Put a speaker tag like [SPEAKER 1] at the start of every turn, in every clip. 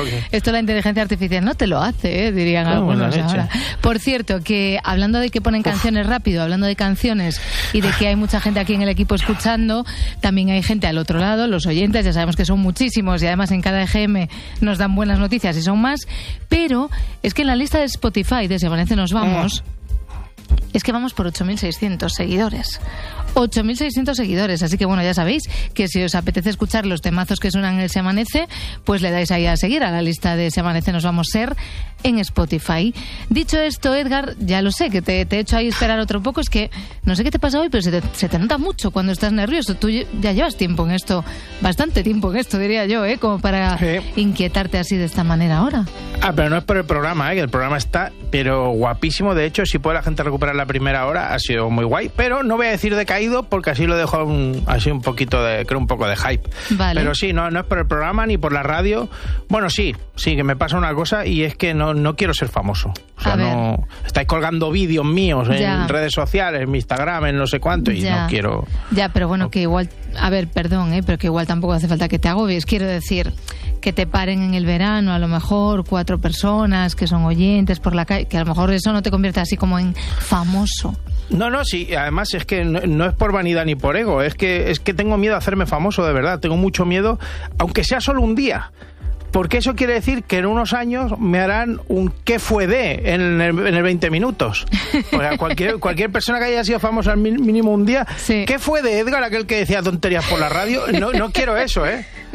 [SPEAKER 1] Esto la inteligencia artificial no te lo hace, dirían algunos ahora. Por cierto, que hablando de que ponen canciones rápido, hablando de canciones y de que hay mucha gente aquí en el equipo escuchando, también hay gente al otro lado, los oyentes, ya sabemos que son muchísimos y además en cada EGM nos dan buenas noticias y son más, pero es que en la lista de Spotify de Se Amanece Nos Vamos... Es que vamos por 8.600 seguidores. 8.600 seguidores, así que bueno, ya sabéis que si os apetece escuchar los temazos que suenan en el Se Amanece, pues le dais ahí a seguir a la lista de Se Amanece Nos Vamos Ser en Spotify. Dicho esto, Edgar, ya lo sé, que te he hecho ahí esperar otro poco, es que no sé qué te pasa hoy, pero se te nota mucho cuando estás nervioso. Tú ya llevas tiempo en esto, bastante tiempo en esto, diría yo, como para inquietarte así de esta manera ahora.
[SPEAKER 2] Pero no es por el programa, que el programa está pero guapísimo. De hecho, si puede la gente recuperar la primera hora, ha sido muy guay, pero no voy a decir decaído porque así lo dejo así un poquito de, creo, un poco de hype.
[SPEAKER 1] Vale.
[SPEAKER 2] Pero sí, no es por el programa ni por la radio. Bueno, sí, que me pasa una cosa y es que no quiero ser famoso. O sea, no estáis colgando vídeos míos en redes sociales, en mi Instagram, en no sé cuánto, y no quiero...
[SPEAKER 1] Ya, pero bueno, que igual... A ver, perdón, pero que igual tampoco hace falta que te agobies. Quiero decir, que te paren en el verano, a lo mejor 4 personas que son oyentes por la calle, que a lo mejor eso no te convierte así como en famoso.
[SPEAKER 2] No, sí, además es que no es por vanidad ni por ego, es que tengo miedo a hacerme famoso, de verdad, tengo mucho miedo, aunque sea solo un día. Porque eso quiere decir que en unos años me harán un ¿qué fue de? En el 20 minutos. O sea, cualquier persona que haya sido famosa al mínimo un día, ¿qué fue de Edgar, aquel que decía tonterías por la radio? No quiero eso,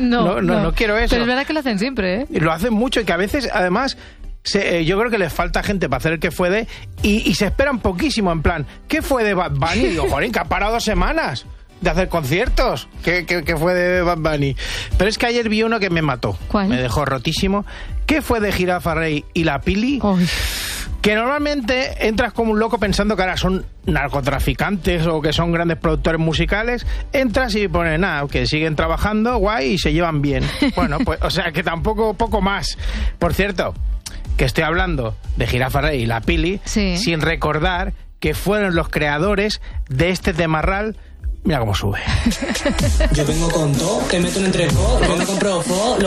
[SPEAKER 2] No quiero eso.
[SPEAKER 1] Pero es verdad que lo hacen siempre,
[SPEAKER 2] Lo hacen mucho y que a veces, además... yo creo que les falta gente para hacer el que fue de... Y se esperan poquísimo, en plan, ¿qué fue de Bad Bunny? Y digo, joder, que ha parado 2 semanas de hacer conciertos. ¿Qué fue de Bad Bunny? Pero es que ayer vi uno que me mató.
[SPEAKER 1] ¿Cuál?
[SPEAKER 2] Me dejó rotísimo. ¿Qué fue de Jirafa Rey y La Pili?
[SPEAKER 1] Uy.
[SPEAKER 2] Que normalmente entras como un loco pensando que ahora son narcotraficantes o que son grandes productores musicales. Entras y pones que siguen trabajando, guay, y se llevan bien. Bueno, pues, o sea, que tampoco, poco más. Por cierto, que estoy hablando de Jirafa Rey y La Pili sin recordar que fueron los creadores de este temarral. Mira cómo sube.
[SPEAKER 3] Yo vengo con todo, te meto un entrecot, vengo con Profo,